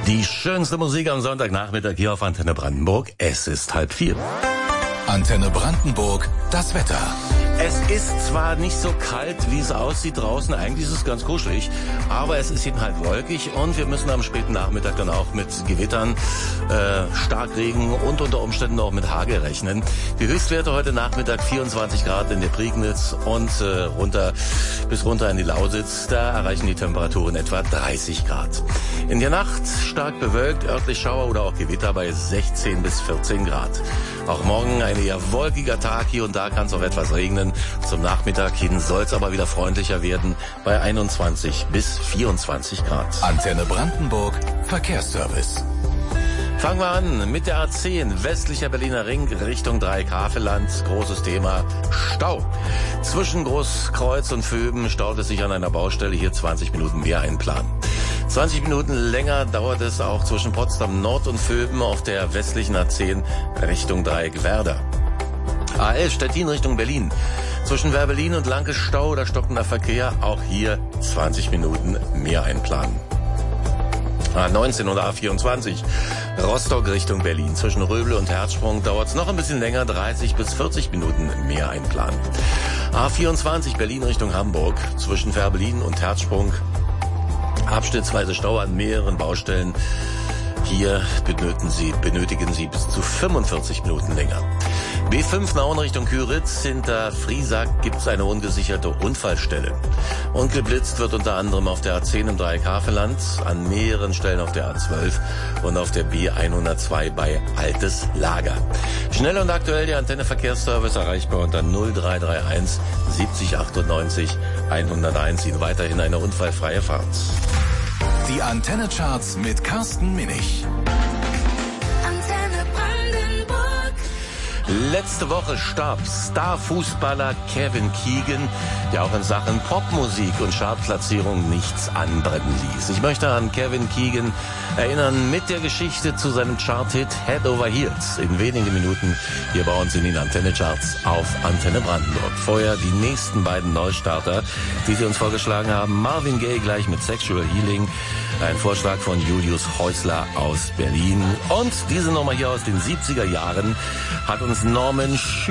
Die schönste Musik am Sonntagnachmittag hier auf Antenne Brandenburg. Es ist 3:30. Antenne Brandenburg, das Wetter. Es ist zwar nicht so kalt, wie es aussieht draußen, eigentlich ist es ganz kuschelig, aber es ist eben halt wolkig und wir müssen am späten Nachmittag dann auch mit Gewittern, Starkregen und unter Umständen auch mit Hagel rechnen. Die Höchstwerte heute Nachmittag 24 Grad in der Prignitz und bis runter in die Lausitz, da erreichen die Temperaturen etwa 30 Grad. In der Nacht stark bewölkt, örtlich Schauer oder auch Gewitter bei 16 bis 14 Grad. Auch morgen ein eher wolkiger Tag, hier und da kann es auch etwas regnen. Zum Nachmittag hin soll es aber wieder freundlicher werden bei 21 bis 24 Grad. Antenne Brandenburg, Verkehrsservice. Fangen wir an mit der A10, westlicher Berliner Ring, Richtung Dreieck-Havelland. Großes Thema, Stau. Zwischen Großkreuz und Vöben staut es sich an einer Baustelle, hier 20 Minuten mehr einplanen. 20 Minuten länger dauert es auch zwischen Potsdam Nord und Vöben auf der westlichen A10 Richtung Dreieck-Werder. A11 Stettin Richtung Berlin. Zwischen Werbelin und Lanke Stau oder stockender Verkehr, auch hier 20 Minuten mehr einplanen. A19 oder A24 Rostock Richtung Berlin. Zwischen Röble und Herzsprung dauert es noch ein bisschen länger, 30 bis 40 Minuten mehr einplanen. A24 Berlin Richtung Hamburg. Zwischen Werbelin und Herzsprung abschnittsweise Stau an mehreren Baustellen. Hier benötigen Sie bis zu 45 Minuten länger. B5 Nauen Richtung Küritz, hinter Friesack gibt es eine ungesicherte Unfallstelle. Und geblitzt wird unter anderem auf der A10 im Dreieck-Havelland, an mehreren Stellen auf der A12 und auf der B102 bei Altes Lager. Schnell und aktuell der Antenne Verkehrsservice erreichbar unter 0331 70 98 101. Ihnen weiterhin eine unfallfreie Fahrt. Die Antenne Charts mit Carsten Minich. Letzte Woche starb Starfußballer Kevin Keegan, der auch in Sachen Popmusik und Chartplatzierung nichts anbrennen ließ. Ich möchte an Kevin Keegan erinnern mit der Geschichte zu seinem Charthit Head Over Heels in wenigen Minuten hier bei uns in den Antenne Charts auf Antenne Brandenburg. Vorher die nächsten beiden Neustarter, die Sie uns vorgeschlagen haben. Marvin Gaye gleich mit Sexual Healing, ein Vorschlag von Julius Häusler aus Berlin. Und diese Nummer hier aus den 70er Jahren hat uns Norman